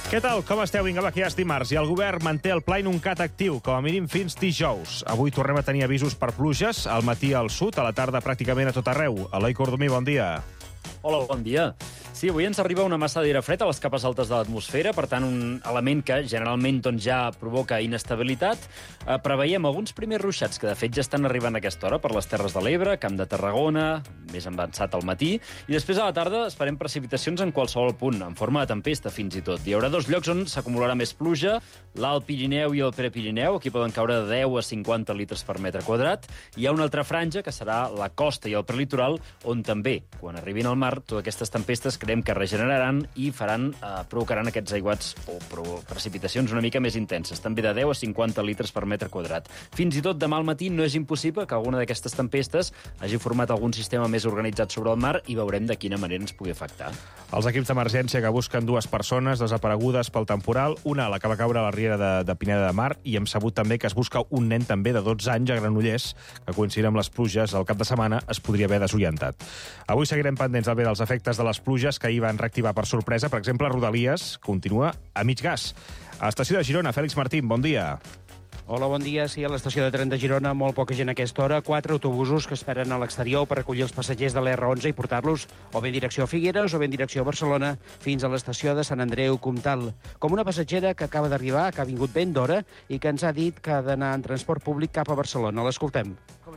Què tal? Com esteu? Vinga, va, que ja és dimarts i el govern manté el pla Inuncat actiu, com a mínim fins dijous. Avui tornem a tenir avisos per pluges, al matí al sud, a la tarda pràcticament a tot arreu. Eloi Cordomí, bon dia. Hola, bon dia. Sí, avui ens arriba una massa d'aire fred a les capes altes de l'atmosfera, per tant, un element que generalment ja provoca inestabilitat. Preveiem alguns primers ruixats que, de fet, ja estan arribant a aquesta hora per les Terres de l'Ebre, Camp de Tarragona, més avançat al matí, i després a la tarda esperem precipitacions en qualsevol punt, en forma de tempesta fins i tot. Hi haurà dos llocs on s'acumularà més pluja, l'Alt Pirineu i el Prepirineu, aquí poden caure de 10 a 50 litres per metre quadrat. Hi ha una altra franja, que serà la costa i el prelitoral, on també, quan arribin al mar, totes aquestes tempestes creiem que regeneraran i provocaran aquests aiguats o precipitacions una mica més intenses, també de 10 a 50 litres per metre quadrat. Fins i tot demà al matí no és impossible que alguna d'aquestes tempestes hagi format algun sistema més organitzat sobre el mar i veurem de quina manera ens pugui afectar. Els equips d'emergència que busquen dues persones desaparegudes pel temporal, una la que va caure a la riera de Pineda de Mar, i hem sabut també que es busca un nen també de 12 anys a Granollers, que coincidint amb les pluges el cap de setmana es podria haver desorientat. Avui seguirem pendents al bé dels efectes de les pluges que ahir van reactivar per sorpresa. Per exemple, Rodalies continua a mig gas. A l'estació de Girona, Fèlix Martín, bon dia. Hola, bon dia. Sí, a l'estació de tren de Girona, molt poca gent a aquesta hora. 4 autobusos que esperen a l'exterior per recollir els passatgers de l'R11 i portar-los o bé en direcció a Figueres o bé en direcció a Barcelona fins a l'estació de Sant Andreu Comtal. Com una passatgera que acaba d'arribar, que ha vingut ben d'hora i que ens ha dit que ha d'anar en transport públic cap a Barcelona. L'escoltem.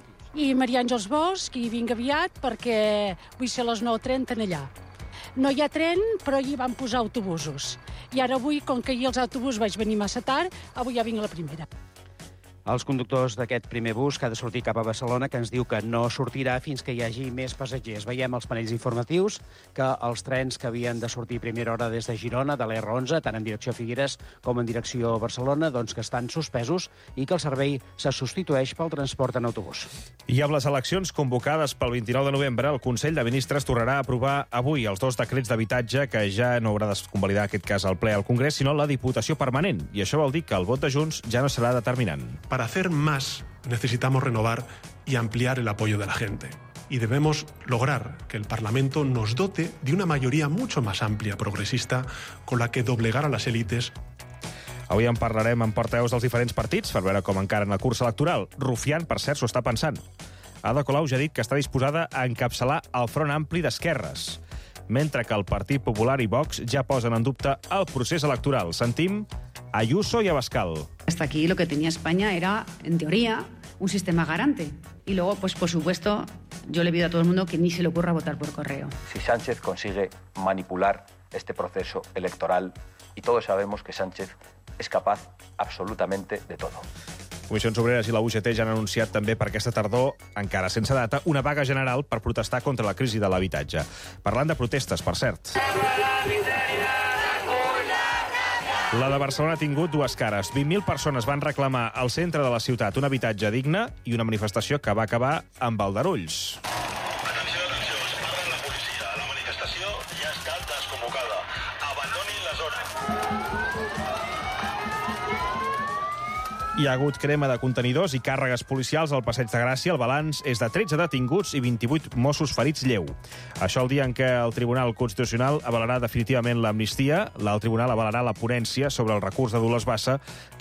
I Maria Àngels Bosch, i vinc aviat perquè vull ser a les 9:30 allà. No hi ha tren, però hi van posar autobusos. I ara avui, com que ahir els autobusos vaig venir massa tard, avui ja vinc a la primera. Els conductors d'aquest primer bus que ha de sortir cap a Barcelona, que ens diu que no sortirà fins que hi hagi més passatgers. Veiem els panells informatius que els trens que havien de sortir a primera hora des de Girona, de l'R11, tant en direcció a Figueres com en direcció a Barcelona, doncs que estan suspesos i que el servei se substitueix pel transport en autobús. I amb les eleccions convocades pel 29 de novembre, el Consell de Ministres tornarà a aprovar avui els dos decrets d'habitatge que ja no haurà de convalidar aquest cas al ple al Congrés, sinó la Diputació Permanent. I això vol dir que el vot de Junts ja no serà determinant. Para hacer más necesitamos renovar y ampliar el apoyo de la gente. Y debemos lograr que el Parlamento nos dote de una mayoría mucho más amplia, progresista, con la que doblegar a las élites. Avui en parlarem amb portaveus dels diferents partits per veure com encara en el curs electoral. Rufián, per cert, s'ho està pensant. Ada Colau ja ha dit que està disposada a encapçalar el Front Ampli d'Esquerres, mentre que el Partit Popular i Vox ja posen en dubte el procés electoral. Sentim Ayuso y Abascal. Hasta aquí lo que tenía España era, en teoría, un sistema garante. Y luego, pues por supuesto, yo le pido a todo el mundo que ni se le ocurra votar por correo. Si Sánchez consigue manipular este proceso electoral, y todos sabemos que Sánchez es capaz absolutamente de todo. Comissions Obreres i la UGT ja han anunciat també per aquesta tardor, encara sense data, una vaga general per protestar contra la crisi de l'habitatge. Parlant de protestes, per cert. La de Barcelona ha tingut dues cares. 20.000 persones van reclamar al centre de la ciutat un habitatge digne i una manifestació que va acabar amb aldarulls. Atenció, es parla la policia. La manifestació ja ha estat desconvocada. Abandonin la zona. Hi ha hagut crema de contenidors i càrregues policials al Passeig de Gràcia. El balanç és de 13 detinguts i 28 Mossos ferits lleu. Això el dia en què el Tribunal Constitucional avalarà definitivament l'amnistia. El tribunal avalarà la ponència sobre el recurs de Dolors Bassa,